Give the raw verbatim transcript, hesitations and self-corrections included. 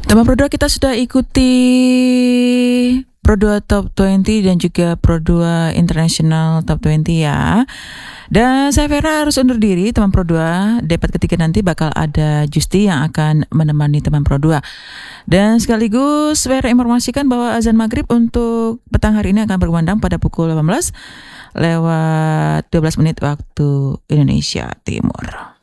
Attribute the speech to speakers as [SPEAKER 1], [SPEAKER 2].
[SPEAKER 1] Teman Pro dua, kita sudah ikuti Pro dua Top dua puluh dan juga Pro dua International Top dua puluh ya. Dan saya Vera harus undur diri teman Pro dua. Debat ketiga nanti bakal ada Justi yang akan menemani teman Pro dua. Dan sekaligus Vera informasikan bahwa azan maghrib untuk petang hari ini akan berkumandang pada pukul delapan belas lewat dua belas menit waktu Indonesia Timur.